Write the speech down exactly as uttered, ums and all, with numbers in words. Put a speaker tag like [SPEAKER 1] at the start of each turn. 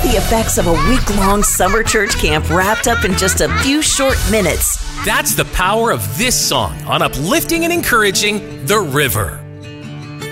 [SPEAKER 1] the effects of a week-long summer church camp wrapped up in just a few short minutes.
[SPEAKER 2] That's the power of this song on uplifting and encouraging The River.